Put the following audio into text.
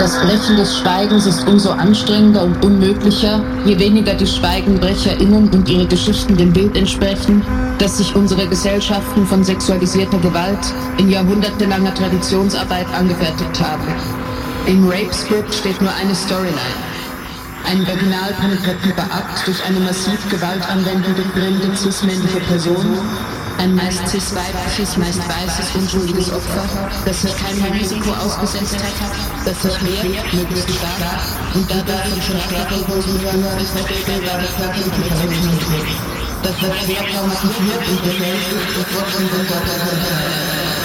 Das Brechen des Schweigens ist umso anstrengender und unmöglicher, je weniger die SchweigenbrecherInnen und ihre Geschichten dem Bild entsprechen, das sich unsere Gesellschaften von sexualisierter Gewalt in jahrhundertelanger Traditionsarbeit angefertigt haben. Im Rape-Script steht nur eine Storyline. Ein vaginal penetrativer Akt durch eine massiv gewaltanwendende, fremde, cis-männliche Person, ein meist cis-weibliches, meist weißes, unschuldiges Opfer, das sich keinem Risiko ausgesetzt hat, das sich wehrt, möglichst stark, und dabei von schon straflosen höheren vorstellbare körperliche Verletzungen trägt. Das wird schwer traumatisiert und gefällt und trotzdem